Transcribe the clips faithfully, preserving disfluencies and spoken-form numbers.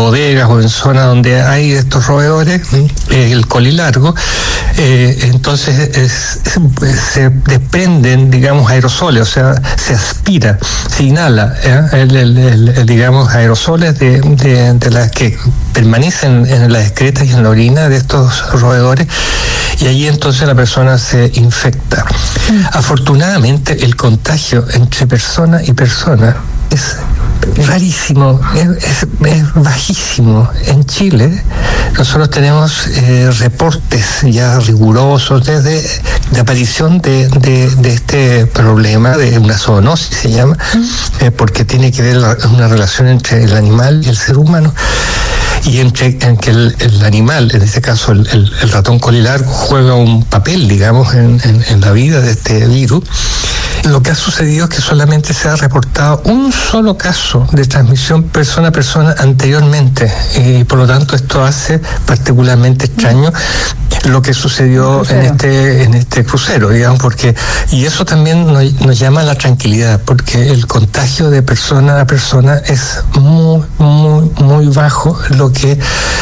bodegas o en zonas donde hay estos roedores, eh, el colilargo, eh, entonces es, es, se desprenden, digamos, aerosoles, o sea, se aspira, se inhala, ¿eh? el, el, el, el, digamos, aerosoles de, de, de las que permanecen en las excretas y en la orina de estos roedores, y allí entonces la persona se infecta. Mm. Afortunadamente el contagio entre persona y persona es rarísimo, es, es, es bajísimo. En Chile nosotros tenemos eh, reportes ya rigurosos desde la aparición de, de, de este problema de una zoonosis, se llama, mm. eh, porque tiene que ver la, una relación entre el animal y el ser humano, y entre en que el, el animal, en este caso el, el, el ratón colilargo, juega un papel, digamos, en, en, en la vida de este virus. Lo que ha sucedido es que solamente se ha reportado un solo caso de transmisión persona a persona anteriormente, y por lo tanto esto hace particularmente extraño lo que sucedió en este en este crucero, digamos, porque y eso también nos, nos llama a la tranquilidad, porque el contagio de persona a persona es muy muy muy bajo, lo que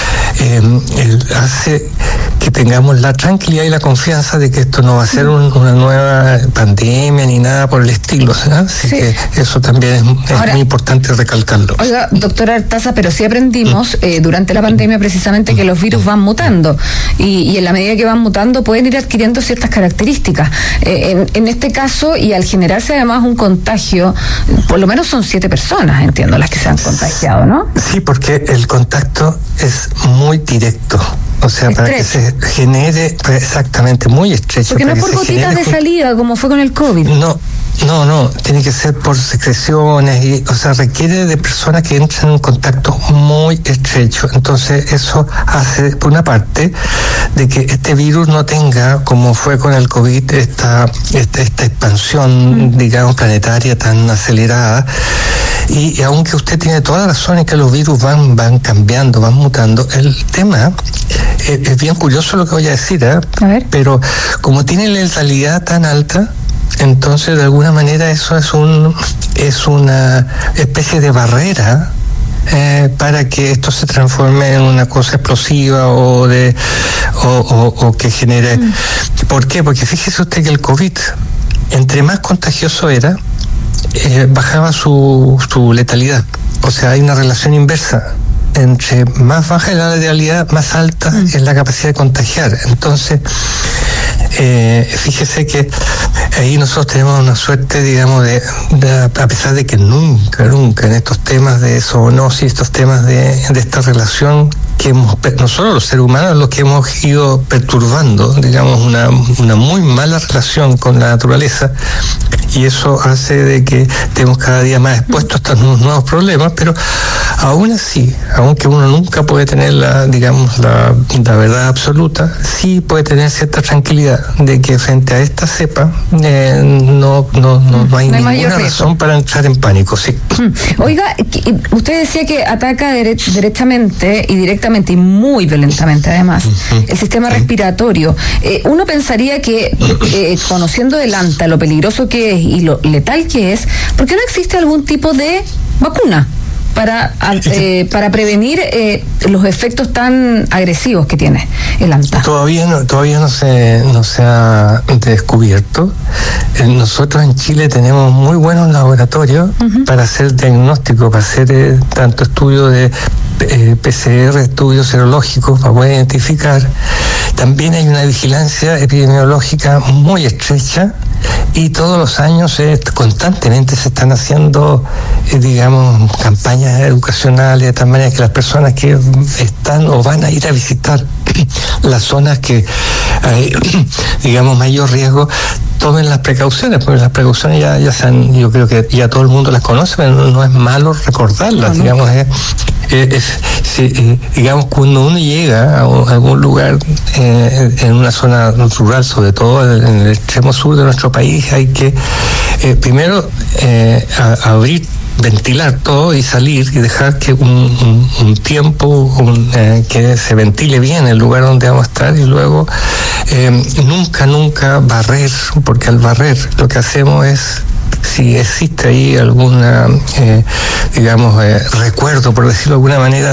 eh, hace que tengamos la tranquilidad y la confianza de que esto no va a ser un, una nueva pandemia ni nada por el estilo, ¿sabes? Así sí. que eso también es, es Ahora, muy importante recalcarlo. Oiga, doctora Artaza, pero sí aprendimos mm. eh, durante la pandemia precisamente mm. que los virus van mutando, y, y en la medida que van mutando pueden ir adquiriendo ciertas características. Eh, en, en este caso, y al generarse además un contagio, por lo menos son siete personas, entiendo, las que se han contagiado, ¿no? Sí, porque el contacto es muy directo. O sea, estrecho. Para que se genere, exactamente, muy estrecho. Porque no es por gotitas de saliva, como fue con el COVID. No, no, no, tiene que ser por secreciones, y, o sea, requiere de personas que entran en un contacto muy estrecho. Entonces, eso hace, por una parte, de que este virus no tenga, como fue con el COVID, esta, esta, esta expansión, mm. digamos, planetaria tan acelerada. Y, y aunque usted tiene toda la razón en que los virus van, van cambiando, van mutando, el tema es, es bien curioso lo que voy a decir, ¿eh? A ver. Pero como tiene letalidad tan alta, entonces de alguna manera eso es un es una especie de barrera eh, para que esto se transforme en una cosa explosiva o de o, o, o que genere. Mm. ¿Por qué? Porque fíjese usted que el COVID, entre más contagioso era, eh, bajaba su, su letalidad. O sea, hay una relación inversa. Entre más baja es la letalidad, más alta mm. es la capacidad de contagiar. Entonces, eh, fíjese que ahí nosotros tenemos una suerte, digamos, de, de a pesar de que nunca, nunca en estos temas de zoonosis, estos temas de, de esta relación que hemos, nosotros los seres humanos, los que hemos ido perturbando, digamos, una, una muy mala relación con la naturaleza, y eso hace de que estemos cada día más expuestos a estos nuevos problemas, pero aún así, aunque uno nunca puede tener la, digamos, la, la verdad absoluta, sí puede tener cierta tranquilidad de que frente a esta cepa eh, no, no, no, no hay no ninguna razón para entrar en pánico, sí. Oiga, usted decía que ataca dere- derechamente y directamente y muy violentamente además uh-huh. el sistema respiratorio. Eh, uno pensaría que eh, conociendo del ANTA lo peligroso que es y lo letal que es, ¿por qué no existe algún tipo de vacuna para eh, para prevenir eh, los efectos tan agresivos que tiene el ANTA? Todavía no, todavía no se no se ha descubierto. Eh, nosotros en Chile tenemos muy buenos laboratorios uh-huh. para hacer diagnóstico, para hacer eh, tanto estudios de eh, P C R, estudios serológicos para poder identificar. También hay una vigilancia epidemiológica muy estrecha, y todos los años eh, constantemente se están haciendo, eh, digamos, campañas educacionales de tal manera que las personas que están o van a ir a visitar las zonas que hay, digamos, mayor riesgo, tomen las precauciones, porque las precauciones ya, ya se han, yo creo que ya todo el mundo las conoce, pero no, no es malo recordarlas, no, no. digamos, es, es, es, es, digamos, cuando uno llega a, a algún lugar eh, en una zona rural, sobre todo en el extremo sur de nuestro país, hay que eh, primero eh, a, abrir ventilar todo y salir y dejar que un, un, un tiempo un, eh, que se ventile bien el lugar donde vamos a estar, y luego eh, nunca, nunca barrer, porque al barrer lo que hacemos es, si existe ahí alguna, eh, digamos, eh, recuerdo, por decirlo de alguna manera,